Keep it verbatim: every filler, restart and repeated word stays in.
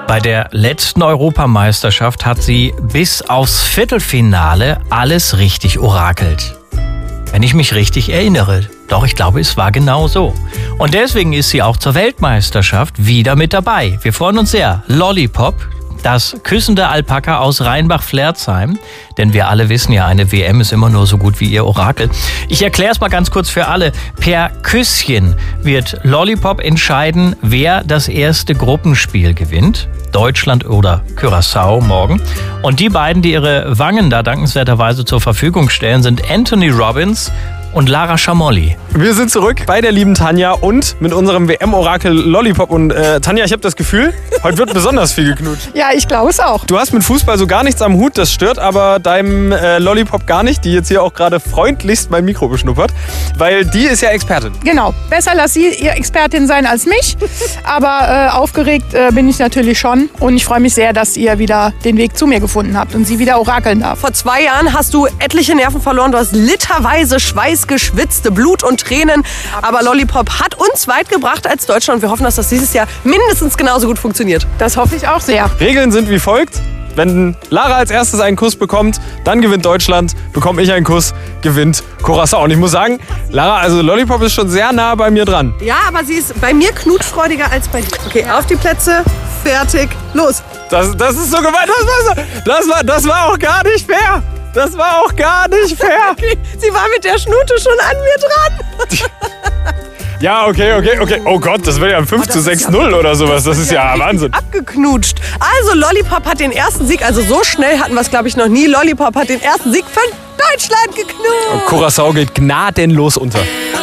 Bei der letzten Europameisterschaft hat sie bis aufs Viertelfinale alles richtig orakelt. Wenn ich mich richtig erinnere. Doch ich glaube, es war genau so. Und deswegen ist sie auch zur Weltmeisterschaft wieder mit dabei. Wir freuen uns sehr. Lollipop, das küssende Alpaka aus Rheinbach-Flerzheim. Denn wir alle wissen ja, eine W M ist immer nur so gut wie ihr Orakel. Ich erkläre es mal ganz kurz für alle. Per Küsschen wird Lollipop entscheiden, wer das erste Gruppenspiel gewinnt. Deutschland oder Curaçao morgen. Und die beiden, die ihre Wangen da dankenswerterweise zur Verfügung stellen, sind Anthony Robbins und Lara Schamolli. Wir sind zurück bei der lieben Tanja und mit unserem W M-Orakel Lollipop. Und äh, Tanja, ich habe das Gefühl, heute wird besonders viel geknutscht. Ja, ich glaube es auch. Du hast mit Fußball so gar nichts am Hut, das stört aber deinem äh, Lollipop gar nicht, die jetzt hier auch gerade freundlichst mein Mikro beschnuppert, weil die ist ja Expertin. Genau, besser lass sie ihr Expertin sein als mich, aber äh, aufgeregt äh, bin ich natürlich schon und ich freue mich sehr, dass ihr wieder den Weg zu mir gefunden habt und sie wieder orakeln darf. Vor zwei Jahren hast du etliche Nerven verloren, du hast literweise Schweiß geschwitzte Blut und Tränen. Aber Lollipop hat uns weit gebracht als Deutschland. Wir hoffen, dass das dieses Jahr mindestens genauso gut funktioniert. Das hoffe ich auch sehr. Regeln sind wie folgt. Wenn Lara als erstes einen Kuss bekommt, dann gewinnt Deutschland. Bekomme ich einen Kuss, gewinnt Curaçao. Und ich muss sagen, Lara, also Lollipop ist schon sehr nah bei mir dran. Ja, aber sie ist bei mir knutschfreudiger als bei dir. Okay, auf die Plätze, fertig, los. Das, das ist so gemein. Das war, so, das, war, das war auch gar nicht fair. Das war auch gar nicht fair. Sie war mit der Schnute schon an mir dran. Ja, okay, okay, okay. Oh Gott, das wird ja ein fünf zu sechs null oder sowas. Das ist ja Wahnsinn. Abgeknutscht. Also Lollipop hat den ersten Sieg. Also so schnell hatten wir es, glaube ich, noch nie. Lollipop hat den ersten Sieg für Deutschland geknutscht. Curaçao geht gnadenlos unter.